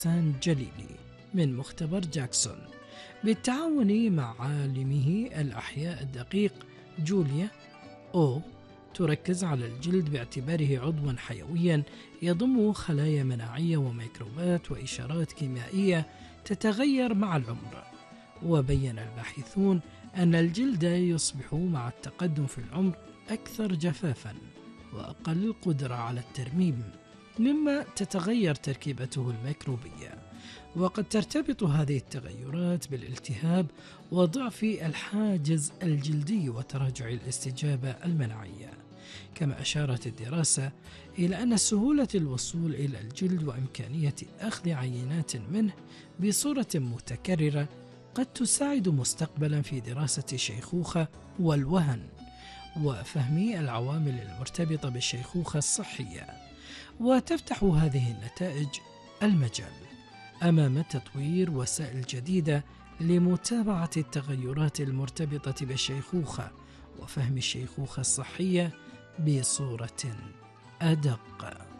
سان جليلي من مختبر جاكسون بالتعاون مع عالمه الأحياء الدقيق جوليا أو تركز على الجلد باعتباره عضوا حيويا يضم خلايا مناعية وميكروبات وإشارات كيميائية تتغير مع العمر. وبين الباحثون أن الجلد يصبح مع التقدم في العمر أكثر جفافا وأقل قدرة على الترميم، مما تتغير تركيبته الميكروبية. وقد ترتبط هذه التغيرات بالالتهاب وضعف الحاجز الجلدي وتراجع الاستجابة المناعية. كما أشارت الدراسة إلى أن سهولة الوصول إلى الجلد وإمكانية أخذ عينات منه بصورة متكررة قد تساعد مستقبلا في دراسة الشيخوخة والوهن وفهم العوامل المرتبطة بالشيخوخة الصحية. وتفتح هذه النتائج المجال أمام تطوير وسائل جديدة لمتابعة التغيرات المرتبطة بالشيخوخة وفهم الشيخوخة الصحية بصورة أدق.